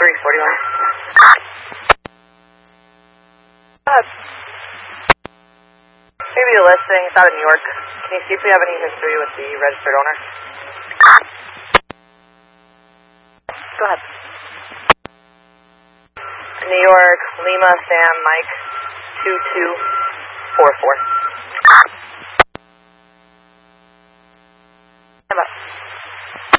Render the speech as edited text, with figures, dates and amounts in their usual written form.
Go ahead. Maybe a listing. It's out of New York. Can you see if we have any history with the registered owner? Go ahead. New York, Lima, Sam, Mike, 2244.